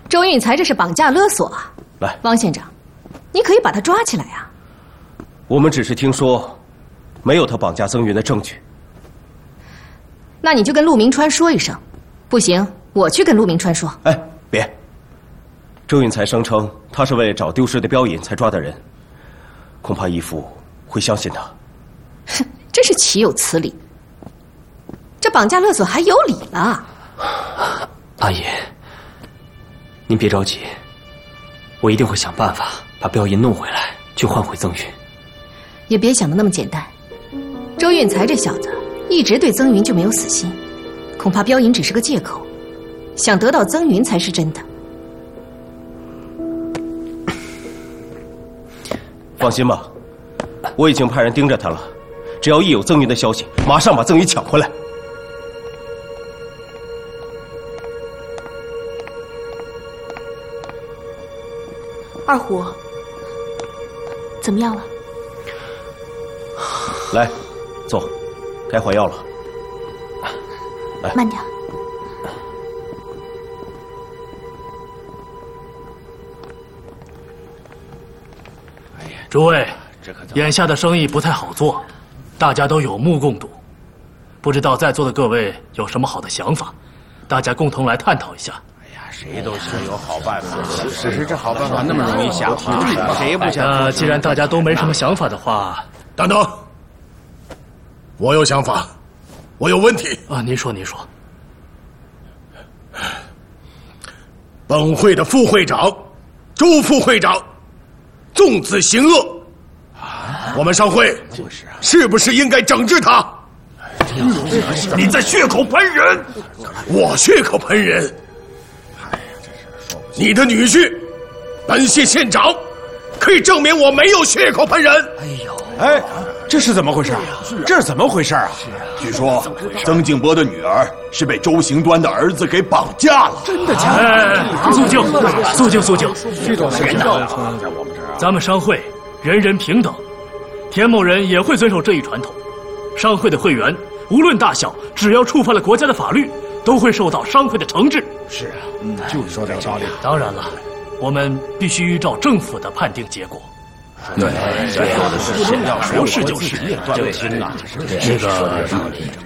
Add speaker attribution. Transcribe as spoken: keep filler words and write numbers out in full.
Speaker 1: 周运才这是绑架勒索啊！
Speaker 2: 来，
Speaker 1: 汪县长，你可以把他抓起来啊！
Speaker 2: 我们只是听说，没有他绑架曾云的证据。
Speaker 1: 那你就跟陆明川说一声，不行，我去跟陆明川说。
Speaker 2: 哎，别！周运才声称他是为了找丢失的镖银才抓的人，恐怕义父会相信他。
Speaker 1: 哼，真是岂有此理！这绑架勒索还有理了？
Speaker 3: 阿姨，您别着急，我一定会想办法把镖银弄回来，去换回曾云。
Speaker 1: 也别想的那么简单。周运才这小子一直对曾云就没有死心，恐怕镖银只是个借口，想得到曾云才是真的。
Speaker 2: 放心吧，我已经派人盯着他了，只要一有曾云的消息，马上把曾云抢回来。
Speaker 4: 二虎，怎么样了？
Speaker 2: 来，坐，该换药了。来，
Speaker 4: 慢点。
Speaker 5: 诸位，眼下的生意不太好做，大家都有目共睹。不知道在座的各位有什么好的想法，大家共同来探讨一下。
Speaker 6: 谁都想有好办法，只是这好办法那么容易下话，谁不想？
Speaker 5: 那既然大家都没什么想法的话，
Speaker 7: 等等，我有想法，我有问题
Speaker 5: 啊！您说，您说。
Speaker 7: 本会的副会长周副会长纵子行恶，我们商会是不是应该整治他？
Speaker 8: 你在血口喷人！
Speaker 7: 我血口喷人？你的女婿本县县长可以证明我没有血口喷人。
Speaker 8: 哎呦，哎，这是怎么回事啊？这是怎么回事啊？
Speaker 9: 据说曾静波的女儿是被周行端的儿子给绑架了。
Speaker 5: 真的假的？哎，肃静，肃静，肃静。
Speaker 8: 这种事情在我们这儿，
Speaker 5: 咱们商会人人平等，田某人也会遵守这一传统。商会的会员无论大小，只要触犯了国家的法律，都会受到商会的惩治。
Speaker 8: 是啊，嗯，就是说这个道理。
Speaker 5: 当然了，我们必须依照政府的判定结果。
Speaker 8: 对，说的是是，要说是就是，就听啊。
Speaker 5: 那个。